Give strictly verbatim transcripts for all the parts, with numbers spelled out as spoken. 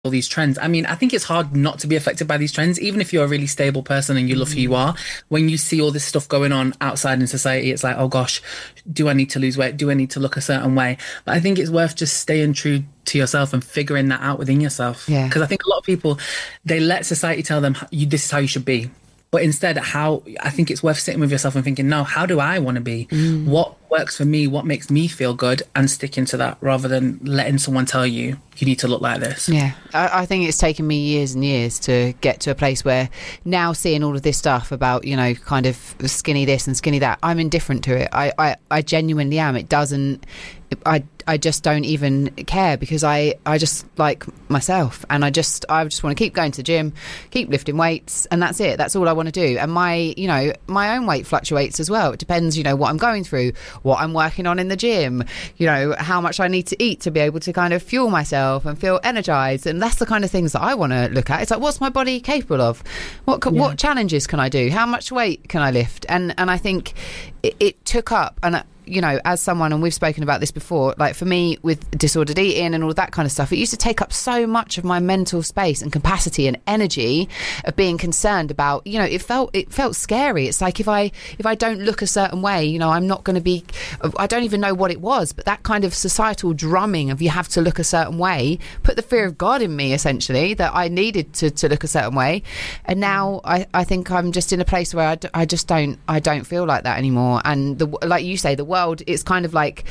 all these trends. I mean, I think it's hard not to be affected by these trends, even if you're a really stable person and you love who you are. When you see all this stuff going on outside in society, it's like, oh gosh, do I need to lose weight? Do I need to look a certain way? But I think it's worth just staying true to yourself and figuring that out within yourself. Yeah. Because I think a lot of people, they let society tell them, you, this is how you should be. But instead, how I think it's worth sitting with yourself and thinking, no, how do I want to be? Mm. What works for me? What makes me feel good? And sticking to that rather than letting someone tell you, you need to look like this. Yeah, I, I think it's taken me years and years to get to a place where now seeing all of this stuff about, you know, kind of skinny this and skinny that, I'm indifferent to it. I, I, I genuinely am. It doesn't... I I just don't even care because I, I just like myself and I just I just want to keep going to the gym, keep lifting weights, and that's it. That's all I want to do. And my, you know, my own weight fluctuates as well. It depends, you know, what I'm going through, what I'm working on in the gym, you know, how much I need to eat to be able to kind of fuel myself and feel energized. And that's the kind of things that I want to look at. It's like, what's my body capable of? What yeah. what challenges can I do? How much weight can I lift? And and I think it, it took up and you know, as someone, and we've spoken about this before, like for me with disordered eating and all that kind of stuff, it used to take up so much of my mental space and capacity and energy of being concerned about, you know, it felt it felt scary. It's like if I if I don't look a certain way, you know, I'm not going to be, I don't even know what it was, but that kind of societal drumming of you have to look a certain way put the fear of God in me, essentially, that I needed to, to look a certain way. And now I, I think I'm just in a place where I, d- I just don't I don't feel like that anymore. And the, like you say, the world, it's kind of like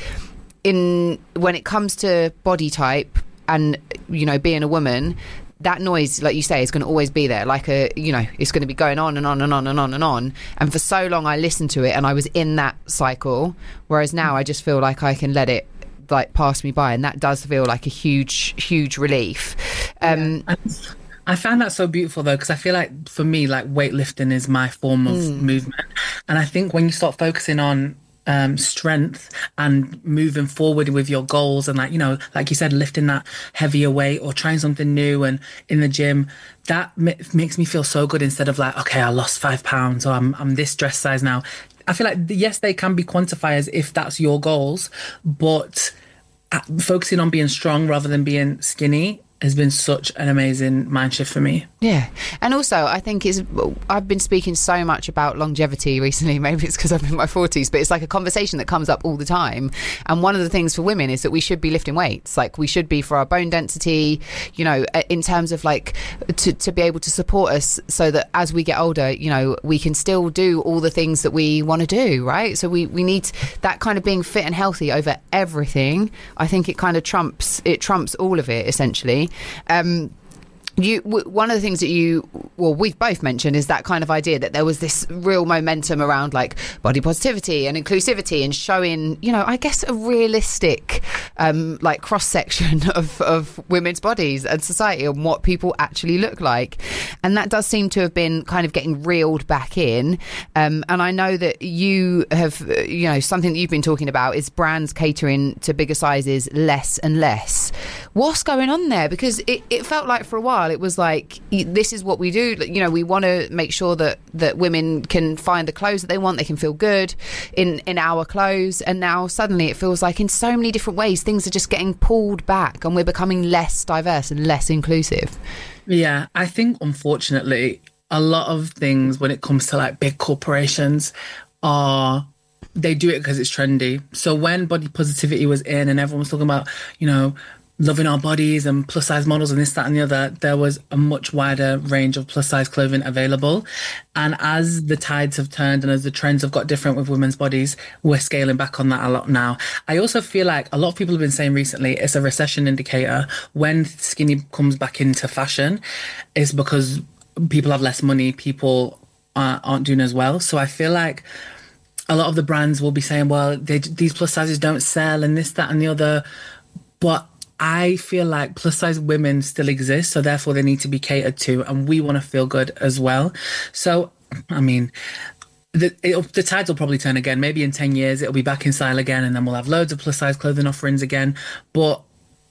in when it comes to body type and, you know, being a woman, that noise, like you say, is going to always be there. Like a, you know, it's going to be going on and on and on and on and on. And for so long I listened to it and I was in that cycle, whereas now I just feel like I can let it like pass me by, and that does feel like a huge huge relief. um yeah. I found that so beautiful though, because I feel like for me, like weightlifting is my form of mm. movement, and I think when you start focusing on um strength and moving forward with your goals and, like, you know, like you said, lifting that heavier weight or trying something new and in the gym, that m- makes me feel so good, instead of like, okay, I lost five pounds or I'm, I'm this dress size now. I feel like, yes, they can be quantifiers if that's your goals, but focusing on being strong rather than being skinny has been such an amazing mind shift for me. Yeah. And also I think it's, I've been speaking so much about longevity recently. Maybe it's because I'm in my forties, but it's like a conversation that comes up all the time. And one of the things for women is that we should be lifting weights. Like we should be for our bone density, you know, in terms of like to, to be able to support us so that as we get older, you know, we can still do all the things that we want to do, right? So we, we need that kind of being fit and healthy over everything. I think it kind of trumps, it trumps all of it, essentially. Um, you w- one of the things that you well we've both mentioned is that kind of idea that there was this real momentum around like body positivity and inclusivity and showing, you know, I guess a realistic um like cross section of of women's bodies and society and what people actually look like, and that does seem to have been kind of getting reeled back in. Um and I know that you have, you know, something that you've been talking about is brands catering to bigger sizes less and less. What's going on there? Because it, it felt like for a while it was like, this is what we do, you know, we want to make sure that that women can find the clothes that they want, they can feel good in in our clothes, and now suddenly it feels like in so many different ways things are just getting pulled back and we're becoming less diverse and less inclusive. Yeah, I think unfortunately a lot of things when it comes to like big corporations are, they do it because it's trendy. So when body positivity was in and everyone was talking about, you know, loving our bodies and plus size models and this, that and the other, there was a much wider range of plus size clothing available. And as the tides have turned and as the trends have got different with women's bodies, we're scaling back on that a lot now. I also feel like a lot of people have been saying recently it's a recession indicator when skinny comes back into fashion. It's because people have less money, people uh, aren't doing as well. So I feel like a lot of the brands will be saying, well, they, these plus sizes don't sell and this, that and the other. But I feel like plus size women still exist, so therefore they need to be catered to, and we want to feel good as well. So, I mean, the, it, the tides will probably turn again. Maybe in ten years it'll be back in style again, and then we'll have loads of plus size clothing offerings again. But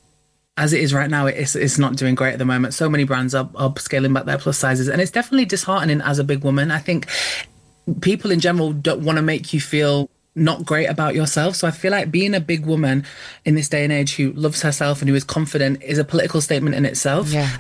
as it is right now, it's, it's not doing great at the moment. So many brands are, are scaling back their plus sizes, and it's definitely disheartening as a big woman. I think people in general don't want to make you feel not great about yourself. So I feel like being a big woman in this day and age who loves herself and who is confident is a political statement in itself. Yeah.